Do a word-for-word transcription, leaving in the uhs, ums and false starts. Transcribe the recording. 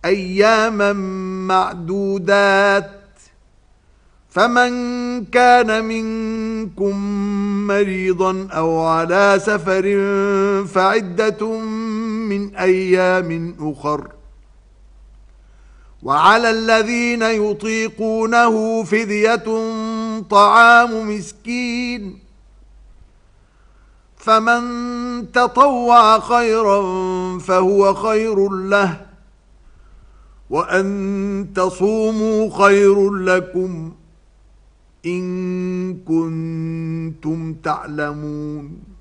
أياما معدودات. فمن كان منكم مريضا أو على سفر فعدة من أيام أخر. وعلى الذين يطيقونه فدية طعام مسكين، فمن تطوع خيرا فهو خير له، وأن تصوموا خير لكم إن كنتم تعلمون.